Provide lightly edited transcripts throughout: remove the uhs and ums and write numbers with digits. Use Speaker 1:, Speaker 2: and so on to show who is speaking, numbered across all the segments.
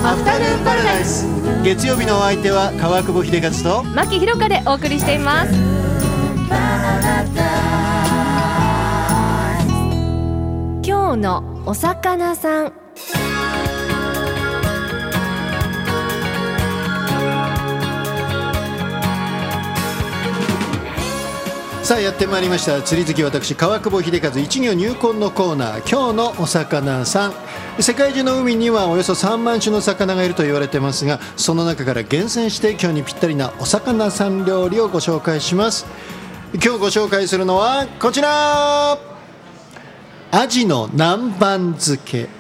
Speaker 1: アフタヌーンパラダイス。
Speaker 2: 月曜日のお相手は川久保秀和と
Speaker 1: 牧弘香でお送りしています。今日のお魚さん。
Speaker 2: さあやってまいりました。釣り好き私川久保秀和一行入魂のコーナー、今日のお魚さん。世界中の海にはおよそ3万種の魚がいると言われていますが、その中から厳選して今日にぴったりなお魚さん料理をご紹介します。今日ご紹介するのはこちら、アジの南蛮漬け。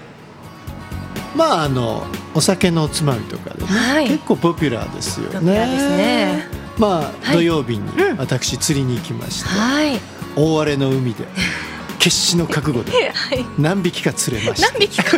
Speaker 2: お酒のおつまみとかでね、はい、結構ポピュラーですよね。
Speaker 1: ポピュラーですね。
Speaker 2: 土曜日に私釣りに行きまして、大荒れの海で決死の覚悟で何匹か釣れました。
Speaker 1: 何匹か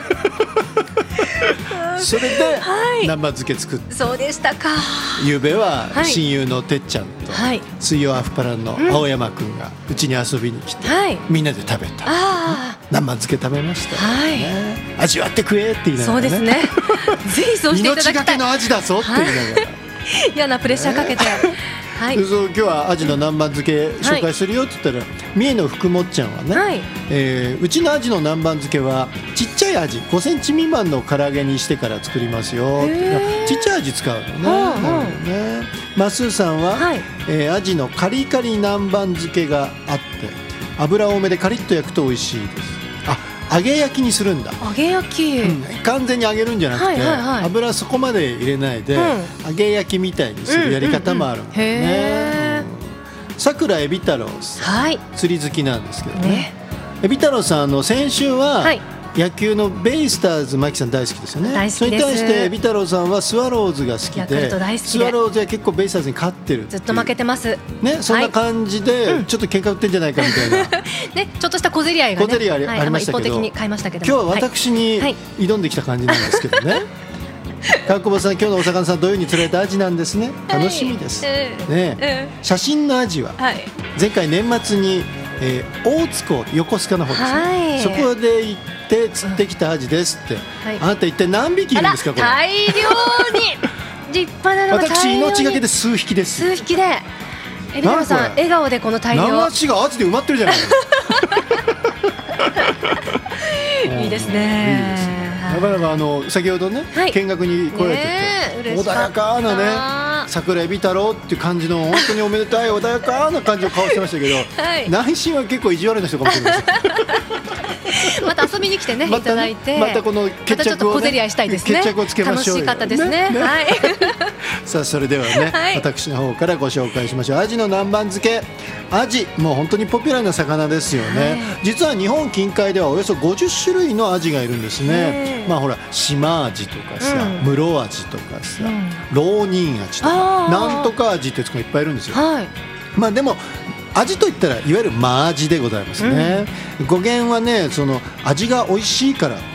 Speaker 2: それで南蛮漬け作って、
Speaker 1: そうでしたか。
Speaker 2: 夕べは親友のてっちゃんと水曜アフパラの青山くんがうちに遊びに来て、みんなで食べた南蛮漬け食べました、味わって食えって言いながらね。そうですねぜひそうしていただきたい。命がけの味だぞって言いながら、嫌なプレッシャーかけて、そう今日はアジの南蛮漬け紹介するよって言ったら、三重の福もっちゃんはね、うちのアジの南蛮漬けはちっちゃいアジ5センチ未満の唐揚げにしてから作りますよ。ちっちゃいアジ使うのね。マスーさんは、アジのカリカリ南蛮漬けがあって油多めでカリッと焼くと美味しいです。揚げ焼きにするんだ。揚げ焼き、完全に揚げるんじゃなくて、油そこまで入れないで、揚げ焼きみたいにするやり方もあるんだよね。さくらえび太郎さん、釣り好きなんですけどね。えび太郎さん先週は、野球のベイスターズ、マキさん大好きですよね。大好きです。それに対してえび太郎さんはスワローズが好きで、スワローズは結構ベイスターズに勝ってる。ずっと負けてますね。そんな感じで、ちょっと喧嘩売ってんじゃないかみたいなね、ちょっとした小競り合いがね、ありましたけど、一方的に買いましたけど、今日は私に挑んできた感じなんですけどね。川久保さん、今日のお魚さん土曜に釣られたアジなんですね。楽しみですね。写真のアジは前回年末に大津港、横須賀の方ですね、そこで行って釣ってきたアジですって、あなた一体何匹いるんですか。これ大量に立派なのが大量に、私命がけで数匹です。数匹でえび太郎さん笑顔でこの大量、流しがアジで埋まってるじゃないいいですね。なかなか先ほどね、見学に来られてて、穏やかなね、桜えび太郎っていう感じの本当におめでたい穏やかな感じの顔してましたけど、内心は結構意地悪な人かもしれないまた遊びに来てね、いただいて、またこの決着を小競り合いしたいですね。決着をつけましょうよ。楽しかったですね。さあそれではね、私の方からご紹介しましょう。アジの南蛮漬け。アジもう本当にポピュラーな魚ですよね。実は日本近海ではおよそ50種類のアジがいるんですね。ほら島アジとかさ、室アジとかさ、浪人アジとかなんとかアジってやつがいっぱいいるんですよ。でもアジといったらいわゆる真アジでございますね。語源はね、味が美味しいから